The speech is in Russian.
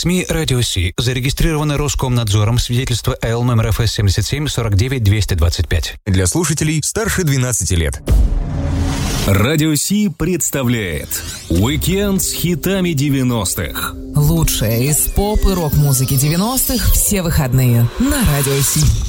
СМИ «Радио Си». Зарегистрировано Роскомнадзором. Свидетельство Л номер ФС 77 49 225. Для слушателей старше 12 лет. Радио Си представляет «Уикенд с хитами 90-х». Лучшее из поп и рок-музыки 90-х все выходные на Радио Си.